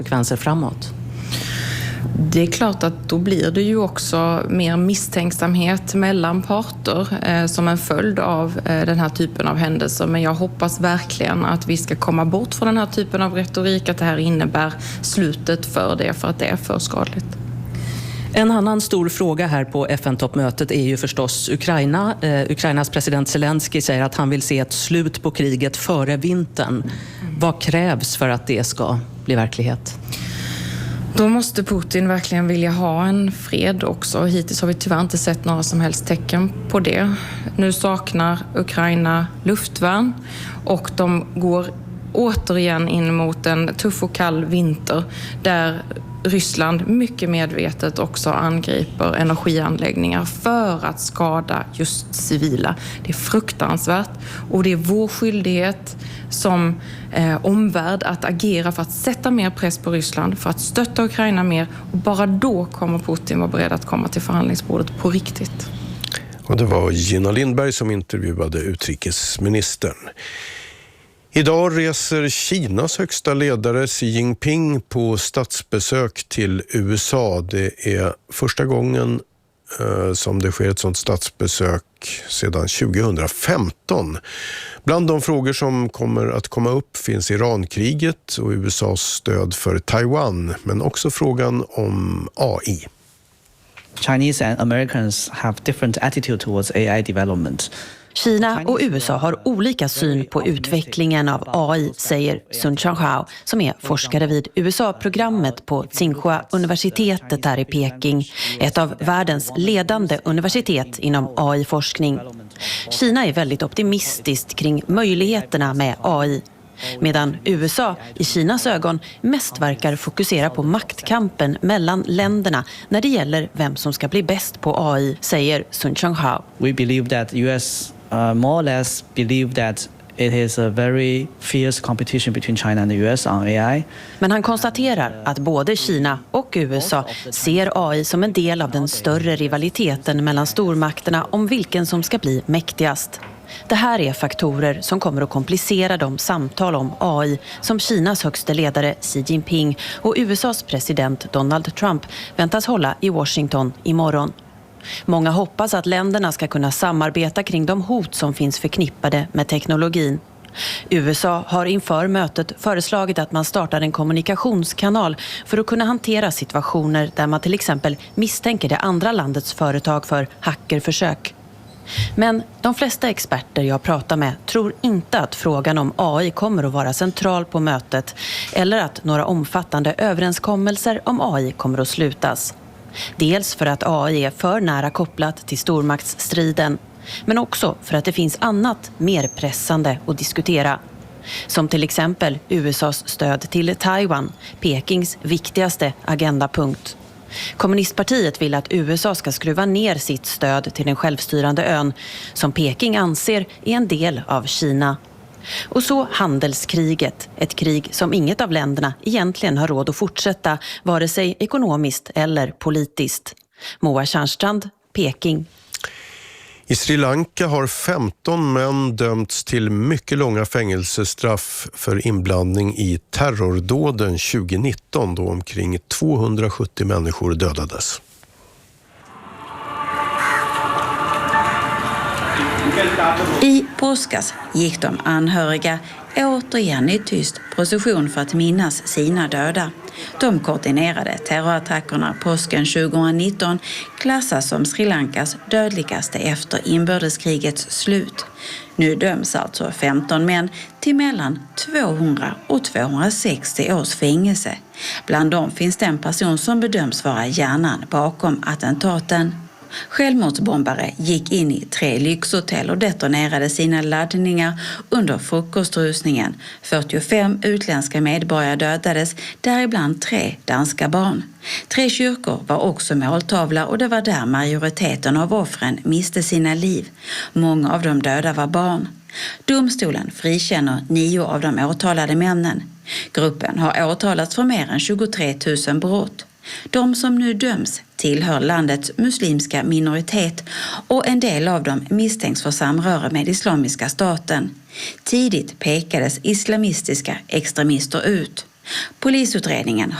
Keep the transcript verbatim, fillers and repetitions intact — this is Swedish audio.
konsekvenser framåt? Det är klart att då blir det ju också mer misstänksamhet mellan parter eh, som en följd av eh, den här typen av händelser. Men jag hoppas verkligen att vi ska komma bort från den här typen av retorik, att det här innebär slutet för det, för att det är för skadligt. En annan stor fråga här på F N-toppmötet är ju förstås Ukraina. Eh, Ukrainas president Zelensky säger att han vill se ett slut på kriget före vintern. Vad krävs för att det ska bli verklighet? Då måste Putin verkligen vilja ha en fred också. Hittills har vi tyvärr inte sett några som helst tecken på det. Nu saknar Ukraina luftvärn och de går återigen in mot en tuff och kall vinter där Ryssland mycket medvetet också angriper energianläggningar för att skada just civila. Det är fruktansvärt och det är vår skyldighet som eh, omvärld att agera för att sätta mer press på Ryssland, för att stötta Ukraina mer, och bara då kommer Putin vara beredd att komma till förhandlingsbordet på riktigt. Och det var Gina Lindberg som intervjuade utrikesministern. Idag reser Kinas högsta ledare Xi Jinping på statsbesök till U S A. Det är första gången eh, som det sker ett sådant statsbesök sedan tjugohundrafemton. Bland de frågor som kommer att komma upp finns Irankriget och U S As stöd för Taiwan, men också frågan om A I. Chinese and Americans have different attitude towards A I development. Kina och U S A har olika syn på utvecklingen av A I, säger Sun Changhao, som är forskare vid U S A-programmet på Tsinghua-universitetet här i Peking, ett av världens ledande universitet inom A I-forskning. Kina är väldigt optimistiskt kring möjligheterna med A I, medan U S A i Kinas ögon mest verkar fokusera på maktkampen mellan länderna när det gäller vem som ska bli bäst på A I, säger Sun Changhao. We believe that U S uh, more or less believe that it is a very fierce competition between China and the U S on A I. Men han konstaterar att både Kina och U S A ser A I som en del av den större rivaliteten mellan stormakterna om vilken som ska bli mäktigast. Det här är faktorer som kommer att komplicera de samtal om A I som Kinas högste ledare Xi Jinping och U S As president Donald Trump väntas hålla i Washington imorgon. Många hoppas att länderna ska kunna samarbeta kring de hot som finns förknippade med teknologin. U S A har inför mötet föreslagit att man startar en kommunikationskanal för att kunna hantera situationer där man till exempel misstänker det andra landets företag för hackerförsök. Men de flesta experter jag pratar med tror inte att frågan om A I kommer att vara central på mötet eller att några omfattande överenskommelser om A I kommer att slutas. Dels för att A I är för nära kopplat till stormaktsstriden, men också för att det finns annat mer pressande att diskutera. Som till exempel U S As stöd till Taiwan, Pekings viktigaste agendapunkt. Kommunistpartiet vill att U S A ska skruva ner sitt stöd till den självstyrande ön som Peking anser är en del av Kina. Och så handelskriget, ett krig som inget av länderna egentligen har råd att fortsätta, vare sig ekonomiskt eller politiskt. Moa Tjärnstrand, Peking. I Sri Lanka har femton män dömts till mycket långa fängelsestraff för inblandning i terrordåden tjugonitton då omkring tvåhundrasjuttio människor dödades. I påskas gick de anhöriga återigen i tyst procession för att minnas sina döda. De koordinerade terrorattackerna påsken tjugonitton klassas som Sri Lankas dödligaste efter inbördeskrigets slut. Nu döms alltså femton män till mellan tvåhundra och tvåhundrasextio års fängelse. Bland dem finns den person som bedöms vara hjärnan bakom attentaten. Självmordsbombare gick in i tre lyxhotell och detonerade sina laddningar under frukostrusningen. fyrtiofem utländska medborgare dödades, däribland tre danska barn. Tre kyrkor var också måltavla och det var där majoriteten av offren miste sina liv. Många av de döda var barn. Domstolen frikänner nio av de åtalade männen. Gruppen har åtalats för mer än tjugotre tusen brott. De som nu döms tillhör landets muslimska minoritet och en del av dem misstänks för samröre med Islamiska staten. Tidigt pekades islamistiska extremister ut. Polisutredningen